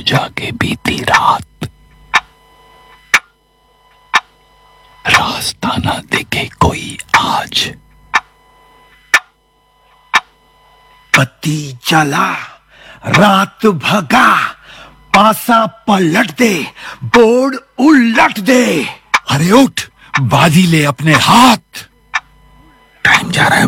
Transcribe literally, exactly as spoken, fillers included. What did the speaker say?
जाके बीती रात, रास्ता ना देखे कोई आज। बत्ती जला, रात भगा, पासा पलट दे, बोर्ड उलट दे। अरे उठ, बाजी ले अपने हाथ, टाइम जा रहा है।